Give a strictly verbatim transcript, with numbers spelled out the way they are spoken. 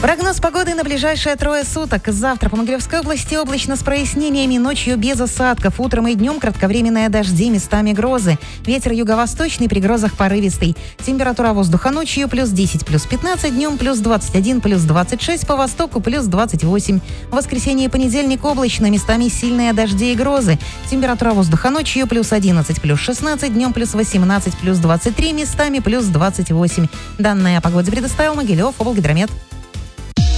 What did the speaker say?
Прогноз погоды на ближайшие трое суток. Завтра по Могилевской области облачно с прояснениями, ночью без осадков. Утром и днем кратковременные дожди, местами грозы. Ветер юго-восточный, при грозах порывистый. Температура воздуха ночью плюс десять, плюс пятнадцать, днем плюс двадцать один, плюс двадцать шесть, по востоку плюс двадцать восемь. В воскресенье и понедельник облачно, местами сильные дожди и грозы. Температура воздуха ночью плюс одиннадцать, плюс шестнадцать, днем плюс восемнадцать, плюс двадцать три, местами плюс двадцать восемь. Данные о погоде предоставил Могилев облгидромет.